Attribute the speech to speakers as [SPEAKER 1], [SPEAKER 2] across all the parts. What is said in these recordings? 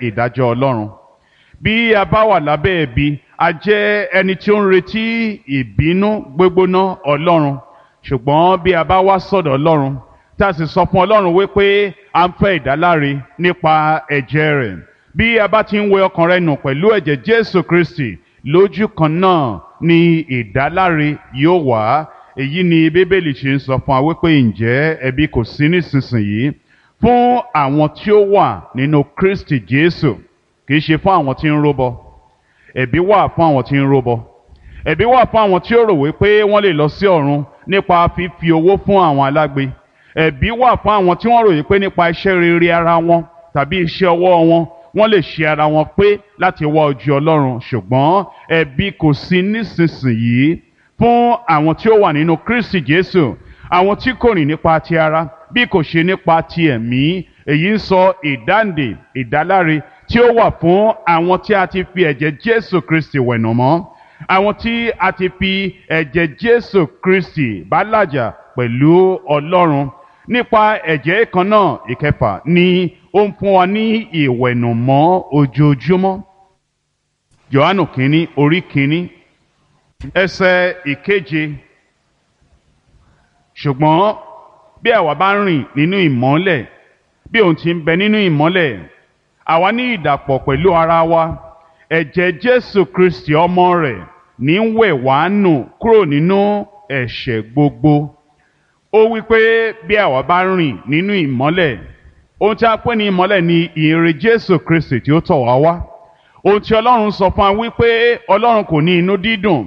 [SPEAKER 1] ìdájọ́ Ọlọ́run. Bí a bá wà lábẹ́ ẹ̀bi, a jẹ́ ẹni tí ó ń retí ìbínú gbígbóná Ọlọ́run. Ṣùgbọ́n bí a bá wá sọ́dọ̀ Ọlọ́run, tá a sì sọ fún Ọlọ́run wípé a ń fẹ́ ìdáláre nípa ẹ̀jẹ̀ rẹ̀, bí a bá ti ń wẹ ọkàn rẹ nù pẹ̀lú ẹ̀jẹ̀ Jésù Kristi, lójú kan náà ni ìdáláre yóò wá. Èyí ni Bíbélì ṣe ń sọ fún wa wípé ǹjẹ́ ẹ̀bi kò sí nísinsìnyí fún àwọn tí ó wà nínú Kristi Jésù, kì í ṣe fún àwọn tí ń rúbọ. Ẹ̀bi wà fún àwọn tí ń rúbọ. Ẹ̀bi wà fún àwọn tí ó rò wípé wọ́n lè lọ sí ọ̀run nípa fífi owó fún àwọn alágbe. Ẹ̀bi wà fún àwọn tí wọ́n rò wípé nípa iṣẹ́ rere ara wọn tàbí iṣẹ́ ọwọ́ wọn wọ́n lè ṣe ara wọn pé láti wá ojú Ọlọ́run. Ṣùgbọ́n ẹ̀bi kò sí nísinsìnyí fún àwọn tí ó wà nínú Kristi Jésù, àwọn tí kò rìn nípa ti ara bí kò ṣe nípa ti ẹ̀mí. Èyí ń sọ ìdáǹdè, ìdáláre tí ó wà fún àwọn tí a ti fi ẹ̀jẹ̀ Jésù Kristi wẹ̀nù mọ́, àwọn tí a ti fi ẹ̀jẹ̀ Jésù Kristi bá làjà pẹ̀lú Ọlọ́run nípa ẹ̀jẹ̀ kan náà. Ìkẹfà ni ó ń fún wa ní ìwẹ̀nùmọ́ ojoojúmọ́. Jòhánù kínní orí kínní ẹsẹ̀ ìkeje. Ṣùgbọ́n bí àwa bá rìn nínú ìmọ́lẹ̀ bí òun ti ń bẹ nínú ìmọ́lẹ̀, àwa ní ìdàpọ̀ pẹ̀lú ara wa. Ẹ̀jẹ̀ Jésù Kristi ọmọ rẹ̀ ní ń wẹ̀ wá nù kúrò nínú ẹ̀ṣẹ̀ gbogbo. Ó wí pé bí àwa bá rìn nínú ìmọ́lẹ̀, ohun tí a pè ní ìmọ́lẹ̀ ni ìyìnrere Jésù Kristi tí ó tọ̀ wá wá. Ohun tí Ọlọ́run sọ fún wa wípé Ọlọ́run kò ní inú dídùn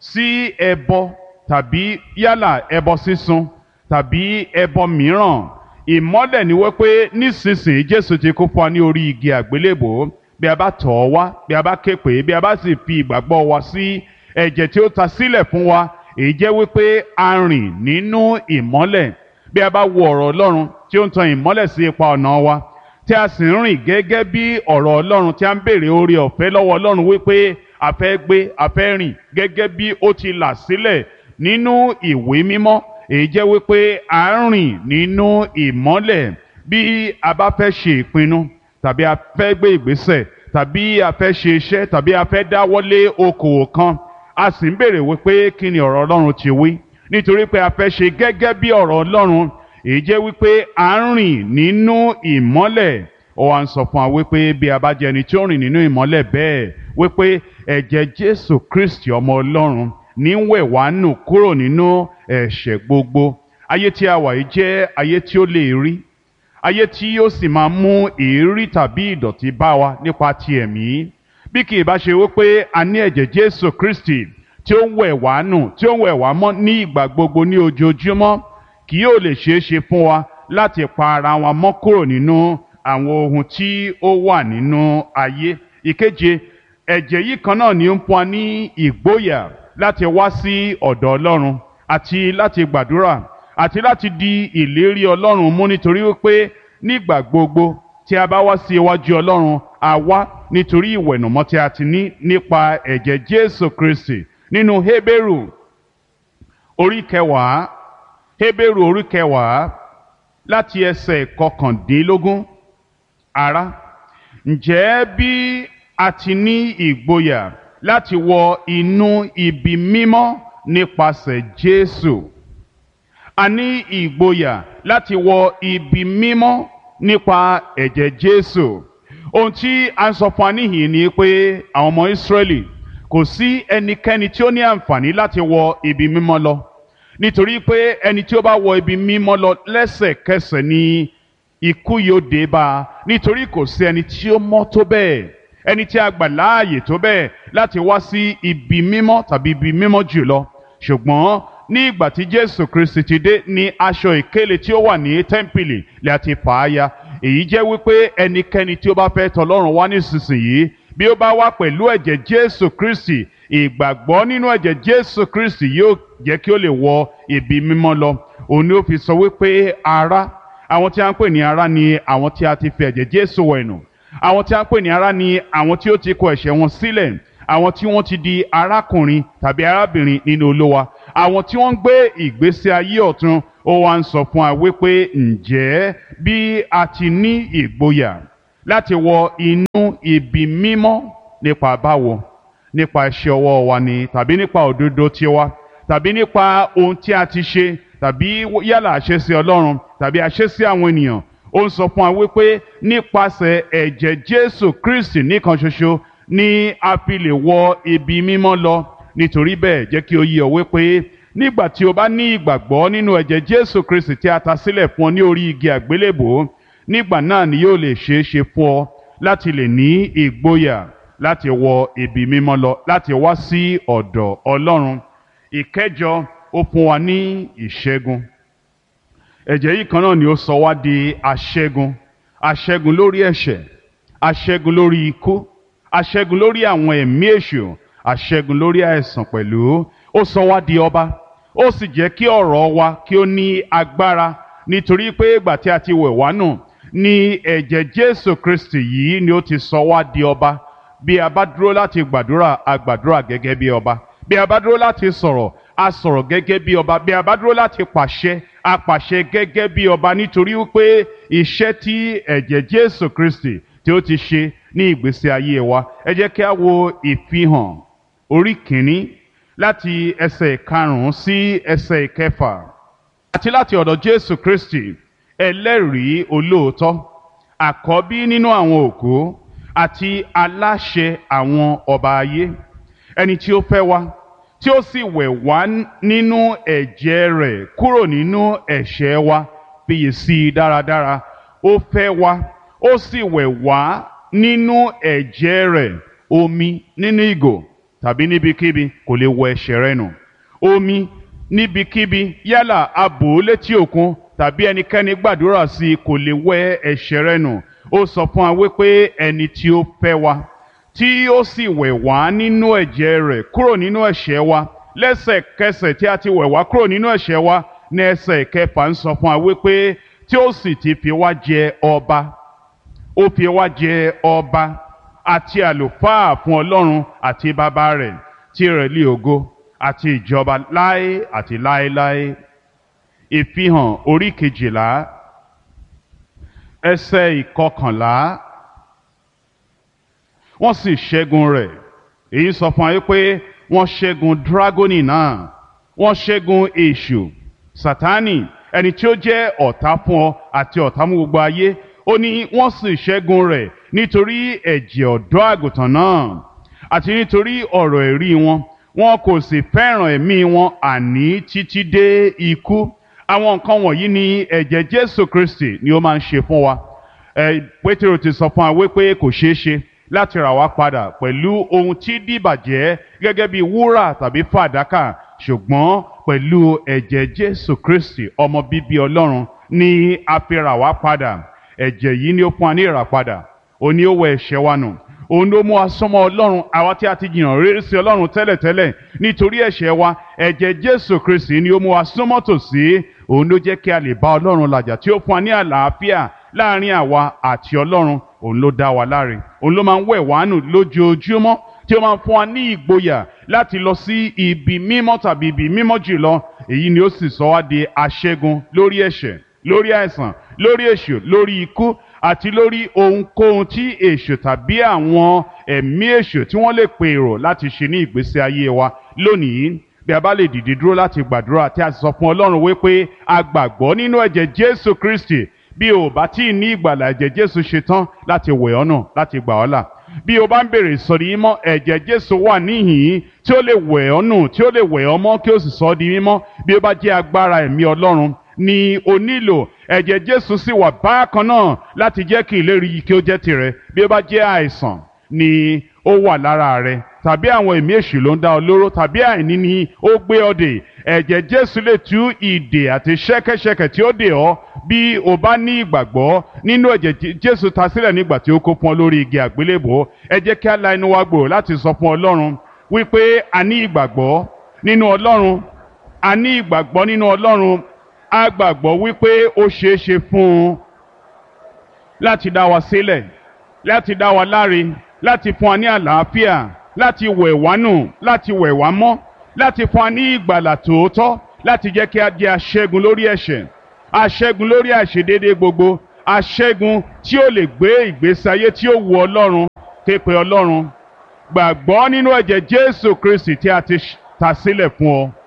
[SPEAKER 1] sí ẹbọ tàbí yálà ẹbọ sísun tàbí ẹbọ mìíràn. Ìmọ́lẹ̀ ni wípé nísinsìnyí Jésù ti kú fún wa ní orí igi àgbélébò. Bí a bá tọ̀ ọ́ wá, bí a bá ké pè é, bí a bá sì fi ìgbàgbọ́ wa sí ẹ̀jẹ̀ tí ó ta sílẹ̀ fún wa, èyí jẹ́ wípé a rìn nínú ìmọ́lẹ̀. Bí a bá wo ọ̀rọ̀ Ọlọ́run tí ó ń tan ìmọ́lẹ̀ sí ipa ọ̀nà wa, tí a sì ń rìn gẹ́gẹ́ bí ọ̀rọ̀ Ọlọ́run, tí a ń béèrè oore ọ̀fẹ́ lọ́wọ́ Ọlọ́run wípé a fẹ́ gbé, a fẹ́ rìn gẹ́gẹ́ bí ó ti là sílẹ̀ nínú ìwé mímọ́, èyí jẹ́ wípé a ń rìn nínú ìmọ́lẹ̀. Bí a bá fẹ́ ṣe ìpinnu tàbí a fẹ́ gbé ìgbésẹ̀ tàbí a fẹ́ ṣe iṣẹ́ tàbí a fẹ́ dáwọ́lé okòwò kan, a sì ń béèrè wípé kí ni ọ̀rọ̀ Ọlọ́run ti wí, nítorí pé a fẹ́ ṣe gẹ́gẹ́ bí ọ̀rọ̀ Ọlọ́run. Èyí jẹ́ wípé a ń rìn nínú ìmọ́lẹ̀. Ó wá ń sọ fún wa wípé bí a bá jẹ́ ẹni tí ó rìn nínú ìmọ́lẹ̀ bẹ́ẹ̀, wípé ẹ̀jẹ̀ Jésù Kristi ọmọ Ọlọ́run ní ń wẹ̀ wá nù kúrò nínú ẹ̀ṣẹ̀ gbogbo. Ayé tí a wà yìí jẹ́ ayé tí ó lè rí, ayé tí yóò sì máa mú èérí tàbí ìdọ̀tí bá wa nípa ti ẹ̀mí. Bí kì í bá ṣe wípé a ní ẹ̀jẹ̀ Jésù Kristi tí ó ń wẹ̀ wá nù, tí ó ń wẹ̀ wá mọ́ ní ìgbà gbogbo ní ojoojúmọ́, kì yóò lè ṣeé ṣe fún wa láti pa ara wa mọ́ kúrò nínú àwọn ohun tí ó wà nínú ayé. Ìkeje, ẹ̀jẹ̀ yìí kan náà ni ó ń fún wa ní ìgboyà láti wá sí ọ̀dọ̀ Ọlọ́run àti láti gbàdúrà àti láti di ìlérí Ọlọ́run mú, nítorí wípé nígbà gbogbo tí a bá wá sí iwájú Ọlọ́run, a wá nítorí ìwẹ̀nùmọ́ tí a ti ní nípa ẹ̀jẹ̀ Jésù Kristi. Nínú Hébérù orí kẹwàá, Hébérù orí kẹwàá láti ẹsẹ̀ kọkàndínlógún. Ará, ǹjẹ́ bí a ti ní ìgboyà láti wọ inú ibi mímọ́ nípasẹ̀ Jésù, a ní ìgboyà láti wọ ibi mímọ́ nípa ẹ̀jẹ̀ Jésù. Ohun tí a ń sọ fún wa níhìn ni pé àwọn ọmọ Ísírẹ́lì, kò sí ẹnikẹ́ni tí ó ní àǹfààní láti wọ ibi mímọ́ lọ, nítorí pé ẹni tí ó bá wọ ibi mímọ́ lọ lẹ́sẹ̀kẹsẹ̀ ni ikú yóò dé bá a, nítorí kò sí ẹni tí ó mọ́ tó bẹ́ẹ̀, ẹni tí a gbà láàyè tó bẹ́ẹ̀ láti wá sí ibi mímọ́ tàbí ibi mímọ́ jùlọ. Ṣùgbọ́n ní ìgbà tí Jésù Kristi ti dé, ní aṣọ ìkélé tí ó wà ní tẹ́ḿpìlì lè àti fà á ya. Èyí jẹ́ wípé ẹnikẹ́ni tí ó bá fẹ́ tọ̀ Ọlọ́run wá nísinsìnyí, bí ó bá wá pẹ̀lú ẹ̀jẹ̀ Jésù Kristi, ìgbàgbọ́ nínú ẹ̀jẹ̀ Jésù Kristi yóò jẹ́ kí ó lè wọ ibi mímọ́ lọ. Òun ni ó fi sọ wípé ará, àwọn tí a ń pè ní ará ni àwọn tí a ti fi ẹ̀jẹ̀ Jésù wẹ̀nù. Àwọn tí a ń pè ní ará ni àwọn tí ó ti kọ ẹ̀ṣẹ̀ wọn sílẹ̀, àwọn tí wọ́n ti di arákùnrin tàbí arábìnrin nínú Olúwa, àwọn tí wọ́n ń gbé ìgbésí ayé ọ̀tun. Ó wá ń sọ fún wa wípé ǹjẹ́ bí a ti ní ìgboyà láti wọ inú ibi mímọ́ nípa báwo? Nípa iṣẹ́ ọwọ́ wa ni, tàbí nípa òdodo tiwa, tàbí nípa ohun tí a ti ṣe, tàbí yálà àṣẹ sí Ọlọ́run tàbí àṣẹ sí àwọn ènìyàn. Ó ń sọ fún wa wípé nípasẹ̀ ẹ̀jẹ̀ Jésù Kristi nìkan ṣoṣo ni a fi lè wọ ibi mímọ́ lọ. Nítorí bẹ́ẹ̀ jẹ́ kí ó yé ọ wípé nígbà tí o bá ní ìgbàgbọ́ nínú ẹ̀jẹ̀ Jésù Kristi tí a ta sílẹ̀ fún ọ ní orí igi àgbélébùú, nígbà náà ni yóò lè ṣeé ṣe fún ọ láti lè ní ìgboyà láti wọ ibi mímọ́ lọ, láti wá sí ọ̀dọ̀ Ọlọ́run. Ìkẹjọ, ó fún wa ní ìṣẹ́gun. Ẹ̀jẹ̀ yìí kan náà ni ó sọ wá di aṣẹ́gun. Aṣẹ́gun lórí ẹ̀ṣẹ̀, aṣẹ́gun lórí ikú, aṣẹ́gun lórí àwọn ẹ̀mí èṣù, aṣẹ́gun lórí àìsàn pẹ̀lú. Ó sọ wá di ọba, ó sì jẹ́ kí ọ̀rọ̀ wa kí ó ní agbára, nítorí pé ìgbà tí a ti wẹ̀ wá nù ni ẹ̀jẹ̀ Jésù Kristi yìí ni ó ti sọ wá di ọba. Bí a bá dúró láti gbàdúrà, a gbàdúrà gẹ́gẹ́ bí ọba. Bí a bá dúró láti sọ̀rọ̀, a sọ̀rọ̀ gẹ́gẹ́ bí ọba. Bí a bá dúró láti pàṣẹ, a pàṣẹ gẹ́gẹ́ bí ọba, nítorí wípé iṣẹ́ tí ẹ̀jẹ̀ Jésù Kristi tí ó ti ṣe ní ìgbésí ayé wa. Ẹ jẹ́ kí a wo Ìfihàn orí kìíní láti ẹsẹ̀ 5 sí ẹsẹ̀ 6. Àti láti ọ̀dọ̀ Jésù Kristi, ẹlẹ́rìí olóòótọ́, àkọ́bí nínú àwọn òkú, àti aláṣẹ àwọn ọba ayé, ẹni tí ó fẹ́ wa, tí ó sì wẹ̀ wá nínú ẹ̀jẹ̀ rẹ̀ kúrò nínú ẹ̀ṣẹ̀ wa. Fiyèsí dáradára, ó fẹ́ wa, ó sì wẹ̀ wá nínú ẹ̀jẹ̀ rẹ̀. Omi nínú ìgò tàbí níbikíbi kò lè wẹ ẹ̀ṣẹ̀ rẹ nù. Omi níbikíbi, yálà a bò ó létí òkun tàbí ẹnikẹ́ni gbàdúrà sí i, kò lè wẹ ẹ̀ṣẹ̀ rẹ nù. Ó sọ fún wa wípé ẹni tí ó fẹ́ wa, tí ó sì wẹ̀ wá nínú ẹ̀jẹ̀ rẹ̀ kúrò nínú ẹ̀ṣẹ̀ wa, lẹ́sẹ̀kẹsẹ̀ tí a ti wẹ̀ wá kúrò nínú ẹ̀ṣẹ̀ wa, ní ẹsẹ̀ 6 ń sọ fún wa wípé tí ó sì ti fi wá jẹ ọba, ó fi wá jẹ ọba àti àlùfáà fún Ọlọ́run àti bàbá rẹ̀, tirẹ̀ ni ògo àti ìjọba láé àti láéláé. Ìfihàn orí 12 ẹsẹ̀ 11. Wọ́n sì ṣẹ́gun rẹ̀. Èyí sọ fún wa pé wọ́n ṣẹ́gun dragoni náà, wọ́n ṣẹ́gun èṣù, Sátánì, ẹni tí ó jẹ́ ọ̀tá fún ọ àti ọ̀tá mú gbogbo ayé. Ó ní wọ́n sì ṣẹ́gun rẹ̀ nítorí ẹ̀jẹ̀ ọ̀dọ́ àgùntàn náà àti nítorí ọ̀rọ̀ ẹ̀rí wọn. Wọn kò sì fẹ́ràn ẹ̀mí wọn àní títí dé ikú. Àwọn nǹkan wọ̀nyí ni ẹ̀jẹ̀ Jésù Kristi ni ó máa ń ṣe fún wa. Pétérù ti sọ fún wa wípé kò ṣeé ṣe láti rà wá padà pẹ̀lú ohun tí dìbàjẹ́ gẹ́gẹ́ bí wúrà tàbí fàdákà, ṣùgbọ́n pẹ̀lú ẹ̀jẹ̀ Jésù Kristi ọmọ bíbí Ọlọ́run ni a fi rà wá padà. Ẹ̀jẹ̀ yìí ni ó fún wa ní ìràpadà. Ó ní ó wẹ ẹ̀ṣẹ̀ wa nù. Òun ló mú wa súnmọ́ Ọlọ́run, àwa tí a ti jìnnà réré sí Ọlọ́run tẹ́lẹ̀tẹ́lẹ̀ nítorí ẹ̀ṣẹ̀ wa. Ẹ̀jẹ̀ Jésù Kristi ni ó mú wa súnmọ́ tòsí. Òun ló jẹ́ kí a lè bá Ọlọ́run làjà, tí ó fún wa ní àlàáfíà láàrin àwa àti Ọlọ́run. Òun ló dá wa láre. Òun ló máa ń wẹ̀ wá nù lójoojúmọ́, tí ó máa ń fún wa ní ìgboyà láti lọ sí ibi mímọ́ tàbí ibi mímọ́ jùlọ. Èyí ni ó sì sọ wá di aṣẹ́gun lórí ẹ̀ṣẹ̀, lórí àìsàn, lórí èṣù, lórí ikú àti lórí ohunkóhun tí èṣù tàbí àwọn ẹ̀mí èṣù tí wọ́n lè pèrò láti ṣe ní ìgbésí ayé wa. Lónìí, bí a bá lè dìde dúró láti gbàdúrà tí a sọ fún Ọlọ́run wípé a gbàgbọ́ nínú ẹ̀jẹ̀ Jésù Kristi, bí o bá tí ì ní ìgbàlà, ẹ̀jẹ̀ Jésù ṣe tán láti wẹ̀ ọ́ nù, láti gbà ọ́ là. Bí o bá ń bèrè ìsọdi mímọ́, ẹ̀jẹ̀ Jésù wà níhìn-ín tí ó lè wẹ̀ ọ́ nù, tí ó lè wẹ̀ ọ́ mọ́ kí ó sì sọ ọ́ di mímọ́. Bí ó bá jẹ́ agbára ẹ̀mí Ọlọ́run ni o nílò, ẹ̀jẹ̀ Jésù sì wà bákan náà láti jẹ́ kí ìlérí yìí kí ó jẹ́ tirẹ̀. Bí ó bá jẹ́ àìsàn ni ó wà lára rẹ, tàbí àwọn ẹ̀mí èṣù ló ń dá ọ lóró, tàbí àìní ni ó gbé ọ dè, ẹ̀jẹ̀ Jésù lè tú ìdè àti ṣẹ́kẹ́ṣẹkẹ̀ tí ó dè ọ́. Bí o bá ní ìgbàgbọ́ nínú ẹ̀jẹ̀ Jésù ta sílẹ̀ nígbà tí ó kó fún ọ lórí igi àgbélébùú, ẹ jẹ́ kí a la inú wa gbòòrò láti sọ fún Ọlọ́run wípé a ní ìgbàgbọ́ nínú Ọlọ́run, a ní ìgbàgbọ́ nínú Ọlọ́run. A gbàgbọ́ wípé ó ṣeé ṣe fún un láti dá wa sílẹ̀, láti dá wa láre, láti fún wa ní àlàáfíà, láti wẹ̀ wá nù, láti wẹ̀ wá mọ́, láti fún wa ní ìgbàlà tòótọ́, láti jẹ́ kí a di aṣẹ́gun lórí ẹ̀ṣẹ̀, aṣẹ́gun lórí àìṣedéédé gbogbo, aṣẹ́gun tí ó lè gbé ìgbésí ayé tí ó wu Ọlọ́run. Képe Ọlọ́run, gbàgbọ́ nínú ẹ̀jẹ̀ Jésù Kristi tí a ti ta sílẹ̀ fún ọ.